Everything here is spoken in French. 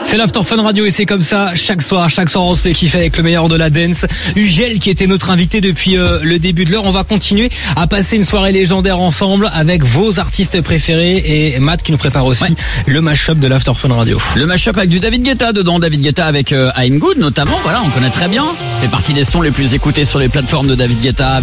C'est l'After Fun Radio et c'est comme ça chaque soir on se fait kiffer avec le meilleur de la dance. Ugel qui était notre invité depuis le début de l'heure. On va continuer à passer une soirée légendaire ensemble avec vos artistes préférés et Matt qui nous prépare aussi le mashup de l'After Fun Radio. Le mashup avec du David Guetta dedans, David Guetta avec I'm Good notamment, voilà, on connaît très bien. Fait partie des sons les plus écoutés sur les plateformes de David Guetta.